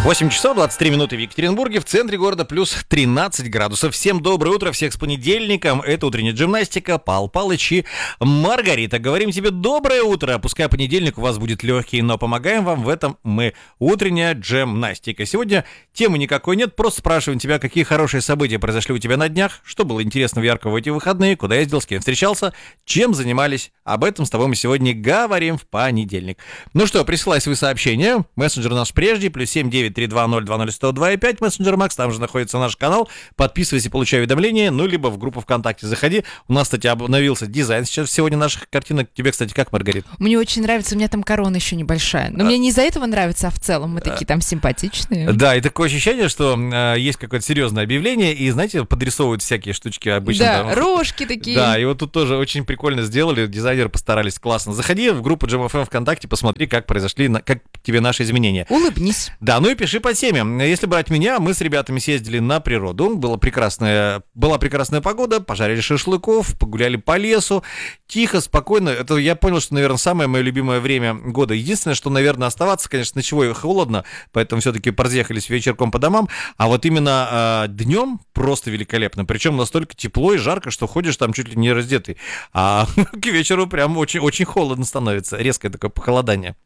8 часов 23 минуты в Екатеринбурге, в центре города плюс 13 градусов. Всем доброе утро, всех с понедельником. Это утренняя гимнастика, Пал Палыч и Маргарита. Говорим тебе доброе утро. Пускай понедельник у вас будет легкий, но помогаем вам в этом мы. Утренняя гимнастика. Сегодня темы никакой нет, просто спрашиваем тебя, какие хорошие события произошли у тебя на днях, что было интересного, яркого в эти выходные, куда ездил, с кем встречался, чем занимались. Об этом с тобой мы сегодня говорим в понедельник. Ну что, присылай свои сообщения. Мессенджер наш прежде, +7 932 020 102,5, мессенджер Макс, там же находится наш канал. Подписывайся, получай уведомления, ну, либо в группу ВКонтакте заходи. У нас, кстати, обновился дизайн сейчас сегодня наших картинок. Тебе, кстати, как, Маргарита? Мне очень нравится, у меня там корона еще небольшая. Но мне не из-за этого нравится, а в целом мы такие там симпатичные. Да, и такое ощущение, что есть какое-то серьезное объявление, и, знаете, подрисовывают всякие штучки обычно. Да, там, рожки такие. Да, и вот тут тоже очень прикольно сделали, дизайнеры постарались, классно. Заходи в группу GMFM ВКонтакте, посмотри, как произошли, как тебе наши изменения. Улыбнись. Да, ну и пиши по теме. Если брать меня, мы с ребятами съездили на природу, была прекрасная погода, пожарили шашлыков, погуляли по лесу, тихо, спокойно. Это я понял, что, наверное, самое мое любимое время года. Единственное, что, наверное, оставаться, конечно, ночевой холодно, поэтому все-таки разъехались вечерком по домам, а вот именно днем просто великолепно. Причем настолько тепло и жарко, что ходишь там чуть ли не раздетый. А к вечеру прям очень холодно становится, резкое такое похолодание.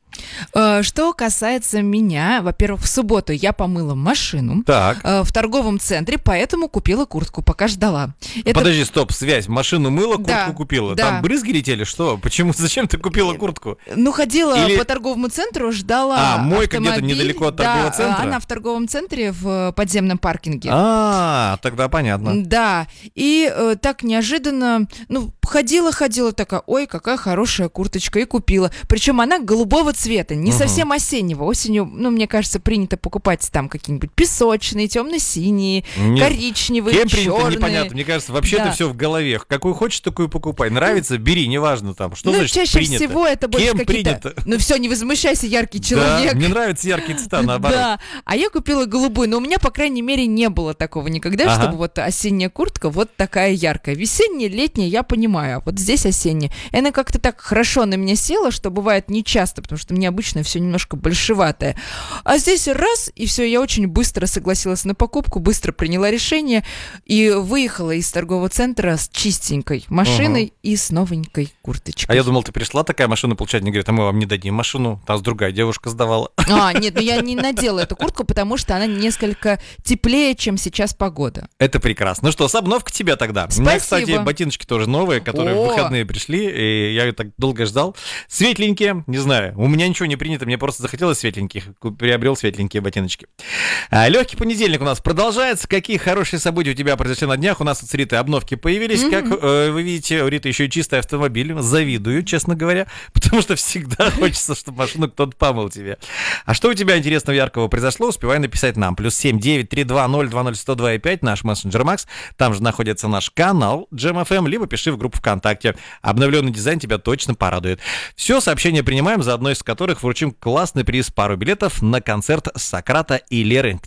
Что касается меня, во-первых, в субботу я помыла машину в торговом центре, поэтому купила куртку, пока ждала. Подожди, стоп, связь. Машину мыла, куртку Да, купила. да. Там брызги летели, что? Почему? Зачем ты купила куртку? Ну, ходила Или- по торговому центру, ждала мойка где-то автомобиль. недалеко от торгового Да, центра? она в торговом центре в подземном паркинге. Тогда понятно. Да, и так неожиданно, ходила такая, ой, какая хорошая курточка, и купила. Причем она голубого цвета, не совсем осеннего. Осенью, мне кажется, принято покупать там какие-нибудь песочные, темно-синие, коричневые, Кем принято, черные. непонятно. Мне кажется, вообще это Да. все в голове. Какую хочешь, такую покупай. Нравится, бери, неважно там. Что значит чаще принято? всего это больше Кем какие-то... принято? Все, не возмущайся, яркий человек. Да, мне нравятся яркие цвета, наоборот. Да, а я купила голубую, но у меня, по крайней мере, не было такого никогда, Ага. чтобы вот осенняя куртка вот такая яркая. Весенняя, летняя, я понимаю, а вот здесь осенняя. И она как-то так хорошо на меня села, что бывает нечасто, потому что мне обычно все немножко большеватое. А здесь раз, и все, я очень быстро согласилась на покупку, быстро приняла решение и выехала из торгового центра с чистенькой машиной и с новенькой курточкой. А я думал, ты пришла такая машина получать, мне говорят, а мы вам не дадим машину. Там другая девушка сдавала. Нет, я не надела эту куртку, потому что она несколько теплее, чем сейчас погода. Это прекрасно. Ну что, с обновкой тебя тогда. У меня, кстати, Спасибо. ботиночки тоже новые, которые в выходные пришли, и я так долго ждал. Светленькие, не знаю, у меня ничего не принято, мне просто захотелось светленьких, приобрел светленькие ботиночки. Легкий понедельник у нас продолжается. Какие хорошие события у тебя произошли на днях? У нас с Ритой обновки появились. Как вы видите, у Риты еще и чистый автомобиль. Завидую, честно говоря, потому что всегда хочется, чтобы машину кто-то помыл тебе. А что у тебя интересного, яркого произошло? Успевай написать нам. +7 932 020 102,5, наш мессенджер Макс. Там же находится наш канал GMFM, либо пиши в группу ВКонтакте. Обновленный дизайн тебя точно порадует. Все, сообщения принимаем, за одно из которых вручим классный приз, пару билетов на концерт Сократа и Леры.